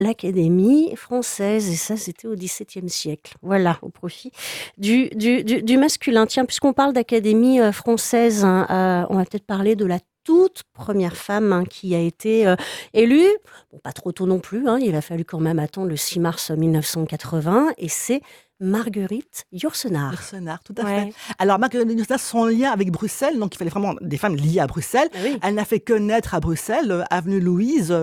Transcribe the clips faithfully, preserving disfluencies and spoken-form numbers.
l'Académie française. Et ça, c'était au dix-septième siècle. Voilà, au profit du, du, du, du masculin. Tiens, puisqu'on parle d'Académie euh, française, hein, euh, on va peut-être parler de la toute première femme hein, qui a été euh, élue. Bon, pas trop tôt non plus, hein, il a fallu quand même attendre le six mars mille neuf cent quatre-vingts. Et c'est Marguerite Yourcenar. Yourcenar, tout à fait. Ouais. Alors, Marguerite Yourcenar, son lien avec Bruxelles, donc il fallait vraiment des femmes liées à Bruxelles. Ah oui. Elle n'a fait que naître à Bruxelles, euh, avenue Louise.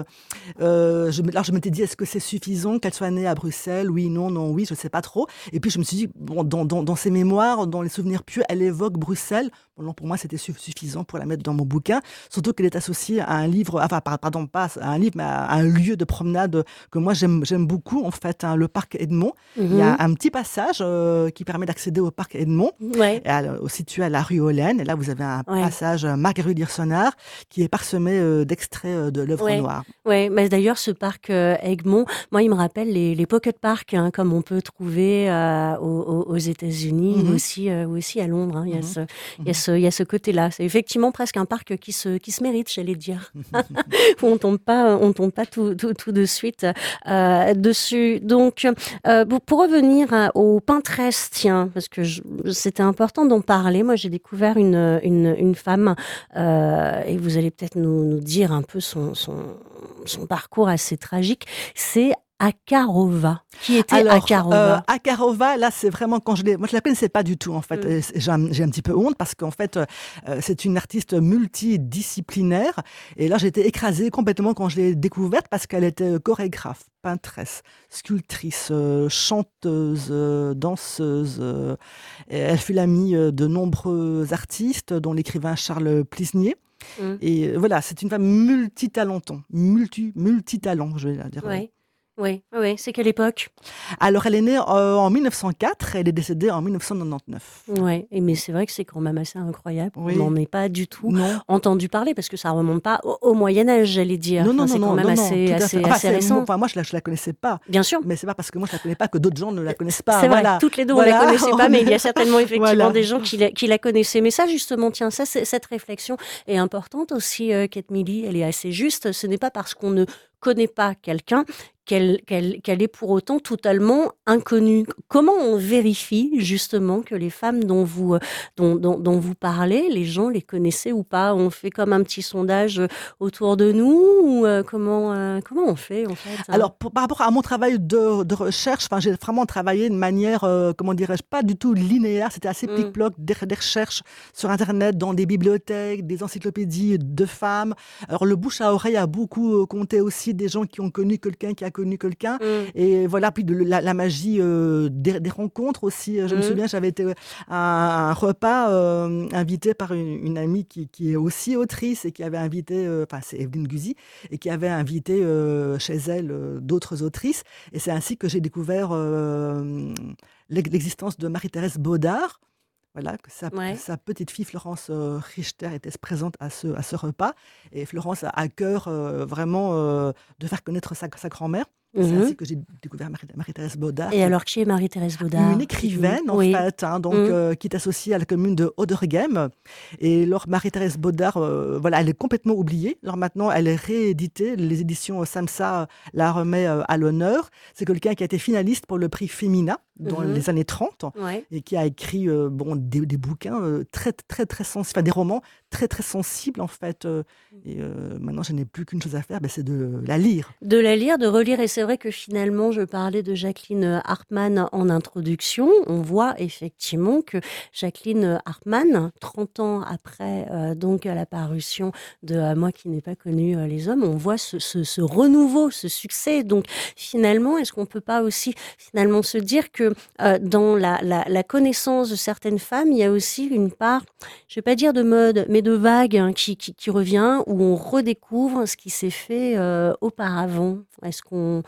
Euh, je, me- alors, je m'étais dit, est-ce que c'est suffisant qu'elle soit née à Bruxelles? Oui, non, non, oui, je ne sais pas trop. Et puis, je me suis dit, bon, dans, dans, dans ses mémoires, dans les souvenirs pieux, elle évoque Bruxelles. Bon, non, pour moi, c'était su- suffisant pour la mettre dans mon bouquin. Surtout qu'elle est associée à un livre, enfin, par- pardon, pas à un livre, mais à un lieu de promenade que moi, j'aime j'aime beaucoup, en fait, hein, le parc Edmond. Il y a Mhm. un petit passage euh, qui permet d'accéder au parc Edmond, Ouais. et à- euh, situé à la rue Hollen. Et là, vous avez un Ouais. passage euh, Marguerite Yourcenar qui est parsemé euh, d'extraits euh, de l'œuvre Ouais. noire. Ouais, mais d'ailleurs, ce parc euh, Egmont, moi, il me rappelle les, les pocket parks, hein, comme on peut trouver euh, aux, aux- aux États-Unis ou Mhm. aussi, euh, ou aussi à Londres. hein. Il y a Mhm. ce, il y a ce, il y a ce côté-là. C'est effectivement presque un parc qui se, qui se mérite, j'allais dire. Où on tombe pas, on tombe pas tout, tout, tout de suite euh, dessus. Donc, euh, pour, pour revenir à- au Pinterest, tiens, parce que je- c'était important d'en parler. Moi, j'ai découvert une, une, une femme euh, et vous allez peut-être nous, nous dire un peu son, son, son parcours assez tragique. C'est Akarova. Qui était Alors, euh, Akarova? Akarova, là, c'est vraiment quand je l'ai. Moi, je la connaissais pas du tout, en fait. Mm. Et c'est- J'ai un, j'ai un petit peu honte parce qu'en fait, euh, c'est une artiste multidisciplinaire. Et là, j'ai été écrasée complètement quand je l'ai découverte parce qu'elle était chorégraphe, peintresse, sculptrice, euh, chanteuse, euh, danseuse. euh, et elle fut l'amie euh, de nombreux artistes, dont l'écrivain Charles Plisnier. Mm. Et euh, voilà, c'est une femme multitalentante, multi, multitalent, je vais la dire. Ouais. Oui, oui, c'est quelle époque? Alors, elle est née euh, en mille neuf cent quatre, elle est décédée en mille neuf cent quatre-vingt-dix-neuf. Ouais, et mais c'est vrai que c'est quand même assez incroyable. On Oui, n'en est pas du tout non. entendu parler parce que ça remonte pas au, au Moyen Âge, j'allais dire. Non, Enfin, non, non, c'est quand non, même non, non, assez, tout à assez, fait. Enfin, assez c'est- moi, récent. enfin, moi, je la, je la connaissais pas. Bien sûr. Mais c'est pas parce que moi, je la connais pas que d'autres gens ne la connaissent pas. C'est vrai, Voilà. toutes les deux, on Voilà. la connaissait pas, mais il y a certainement effectivement Voilà. des gens qui la, qui la connaissaient. Mais ça, justement, tiens, ça, c'est- cette réflexion est importante aussi, euh, Kate Milly, elle est assez juste. Ce n'est pas parce qu'on ne connaît pas quelqu'un qu'elle qu'elle qu'elle est pour autant totalement inconnue. Comment on vérifie justement que les femmes dont vous, euh, dont, dont, dont vous parlez, les gens les connaissaient ou pas? On fait comme un petit sondage euh, autour de nous ou euh, comment, euh, comment on fait en fait? hein Alors, pour- par rapport à mon travail de, de recherche, enfin, j'ai vraiment travaillé de manière, euh, comment dirais-je, pas du tout linéaire. C'était assez Mm. plic-ploc, des, des recherches sur Internet, dans des bibliothèques, des encyclopédies de femmes. Alors, le bouche à oreille a beaucoup euh, compté aussi des gens qui ont connu quelqu'un qui a connu quelqu'un. Mm. Et voilà, puis de, la, la magie euh, des, des rencontres aussi. Je me Mm. souviens, j'avais été à un repas euh, invité par une, une amie qui, qui est aussi autrice et qui avait invité, euh, enfin, c'est Evelyne Guzy, et qui avait invité euh, chez elle euh, d'autres autrices. Et c'est ainsi que j'ai découvert euh, l'ex- l'existence de Marie-Thérèse Baudard. Voilà, que sa, Ouais. sa petite fille Florence euh, Richter était présente à ce, à ce repas. Et Florence a à cœur euh, vraiment euh, de faire connaître sa, sa grand-mère. C'est Mhm. ainsi que j'ai découvert Marie- Marie-Thérèse Baudard. Et qui est alors, qui est Marie-Thérèse Baudard? une écrivaine, en Oui. fait, hein, donc, Mm. euh, qui est associée à la commune de Auderghem. Et alors, Marie-Thérèse Baudard, euh, voilà, elle est complètement oubliée. Alors maintenant, elle est rééditée. Les éditions Samsa la remet euh, à l'honneur. C'est quelqu'un qui a été finaliste pour le prix Femina dans Mhm. les années trente Ouais. et qui a écrit euh, bon, des, des bouquins euh, très, très, très sensibles, enfin des romans très, très sensibles, en fait. euh, et euh, maintenant, je n'ai plus qu'une chose à faire, ben, c'est de la lire. De la lire, de relire. Et c'est vrai que finalement, je parlais de Jacqueline Hartmann en introduction. On voit effectivement que Jacqueline Hartmann, trente ans après euh, donc la parution de euh, Moi qui n'ai pas connu euh, les hommes, on voit ce, ce, ce renouveau, ce succès. Donc finalement, est-ce qu'on peut pas aussi finalement se dire que euh, dans la, la, la connaissance de certaines femmes, il y a aussi une part, je vais pas dire de mode, mais de vague hein, qui, qui, qui revient, où on redécouvre ce qui s'est fait euh, auparavant. Est-ce qu'on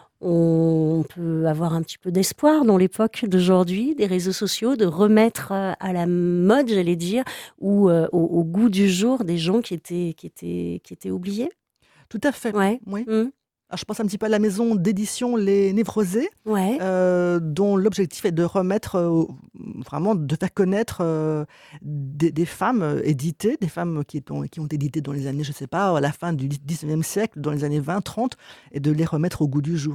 on peut avoir un petit peu d'espoir dans l'époque d'aujourd'hui, des réseaux sociaux, de remettre euh, à la mode, j'allais dire, ou euh, au, au goût du jour des gens qui étaient, qui étaient, qui étaient oubliés? Tout à fait. Ouais. Oui. Mmh. Ah, je pense un petit peu à la maison d'édition Les Névrosés, Ouais. heu, dont l'objectif est de remettre, heu, vraiment de faire connaître, heu, des des femmes, heu, éditées, des femmes qui ont qui ont été éditées dans les années, je sais pas, à la fin du dix-neuvième siècle, dans les années vingt trente et de les remettre au goût du jour.